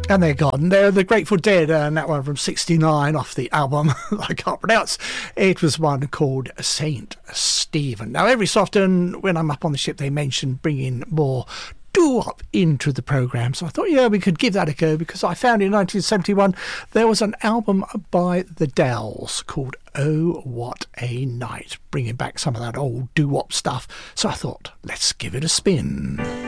And they're gone. They're the Grateful Dead, and that one from '69 off the album I can't pronounce. It was one called Saint Stephen. Now, every so often when I'm up on the ship, they mention bringing more doo-wop into the programme. So I thought, yeah, we could give that a go, because I found in 1971 there was an album by the Dells called Oh What a Night, bringing back some of that old doo-wop stuff. So I thought, let's give it a spin.